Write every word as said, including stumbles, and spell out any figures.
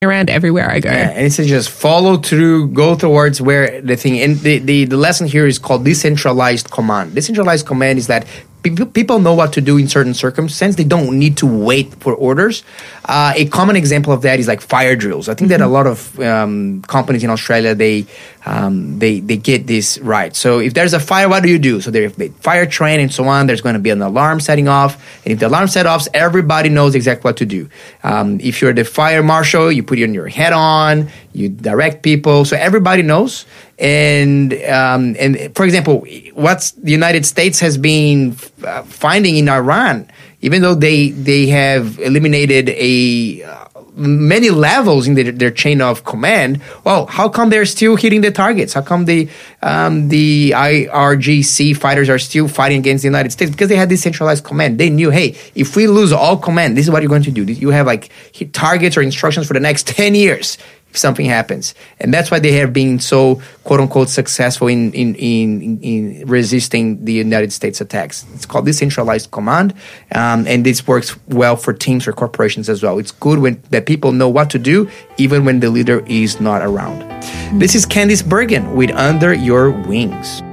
around everywhere I go. Yeah, and it's just follow through, go towards where the thing. And the, the, the lesson here is called decentralized command. Decentralized command is that people people know what to do in certain circumstances. They don't need to wait for orders. Uh, a common example of that is like fire drills. I think mm-hmm. that a lot of um, companies in Australia, they um, they they get this right. So if there's a fire, what do you do? So they they fire train and so on. There's going to be an alarm setting off. And if the alarm set off, everybody knows exactly what to do. Um, if you're the fire marshal, you put your, your head on, you direct people. So everybody knows. And um, and for example, what the United States has been uh, finding in Iran, even though they they have eliminated a uh, many levels in their, their chain of command, well, how come they're still hitting the targets? How come the um, the I R G C fighters are still fighting against the United States? Because they had this centralized command. They knew, hey, if we lose all command, this is what you're going to do. You have like targets or instructions for the next ten years. If something happens. And that's why they have been so, quote-unquote, successful in, in, in, in resisting the United States attacks. It's called decentralized command, um, and this works well for teams or corporations as well. It's good when that people know what to do, even when the leader is not around. Mm-hmm. This is Candice Bergen with Under Your Wings.